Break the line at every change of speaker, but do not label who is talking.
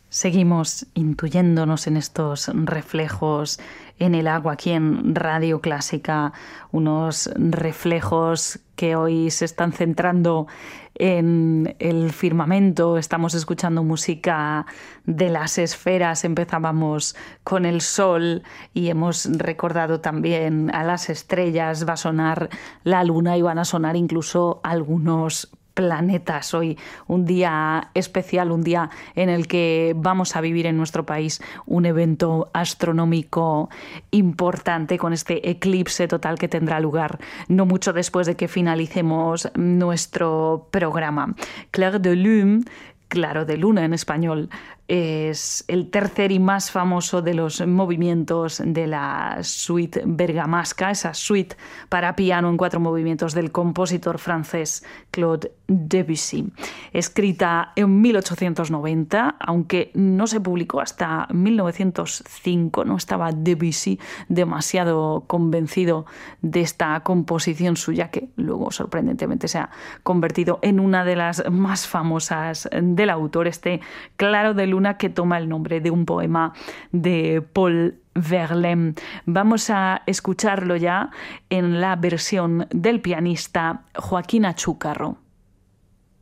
Seguimos intuyéndonos en estos reflejos en el agua aquí en Radio Clásica, unos reflejos que hoy se están centrando en el firmamento. Estamos escuchando música de las esferas, empezábamos con el sol y hemos recordado también a las estrellas, va a sonar la luna y van a sonar incluso algunos planetas. Hoy un día especial, un día en el que vamos a vivir en nuestro país un evento astronómico importante con este eclipse total que tendrá lugar no mucho después de que finalicemos nuestro programa. Clair de Lune, claro de luna en español, es el tercer y más famoso de los movimientos de la suite bergamasca, esa suite para piano en 4 movimientos del compositor francés Claude Debussy. Escrita en 1890, aunque no se publicó hasta 1905, no estaba Debussy demasiado convencido de esta composición suya, que luego sorprendentemente se ha convertido en una de las más famosas del autor, este Claro de Luna, que toma el nombre de un poema de Paul Verlaine. Vamos a escucharlo ya en la versión del pianista Joaquín Achúcarro.